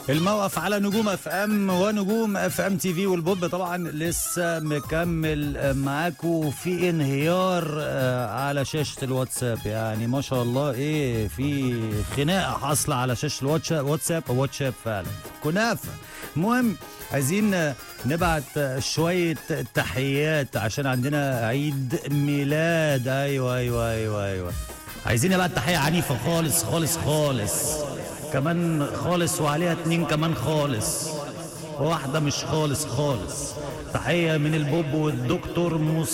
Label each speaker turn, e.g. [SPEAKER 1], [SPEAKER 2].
[SPEAKER 1] الموقف على نجوم اف ام ونجوم اف ام تي في والبوب طبعا لسه مكمل معاكم في انهيار على شاشه الواتساب. يعني ما شاء الله ايه، في خناقه حاصله على شاشه واتساب فعلا كنافه. المهم عايزين نبعت شويه تحيات عشان عندنا عيد ميلاد. ايوه عايزين نبعت تحيه عنيفه خالص خالص خالص كمان خالص، وعليها 2 كمان خالص، واحدة مش خالص خالص. تحية من البوب والدكتور